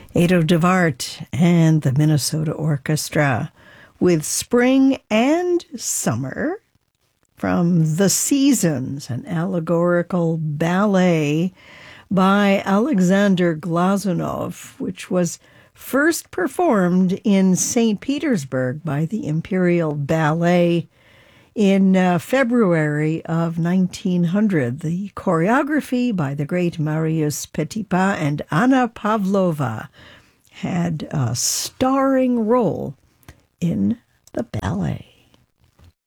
Ado DeVart and the Minnesota Orchestra with Spring and Summer from The Seasons, an allegorical ballet by Alexander Glazunov, which was first performed in St. Petersburg by the Imperial Ballet in February of 1900. The choreography by the great Marius Petipa and Anna Pavlova had a starring role in the ballet.